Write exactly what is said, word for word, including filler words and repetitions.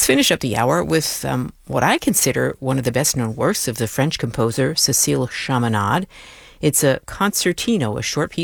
finish up the hour with um, what I consider one of the best-known works of the French composer Cécile Chaminade. It's a concertino, a short piece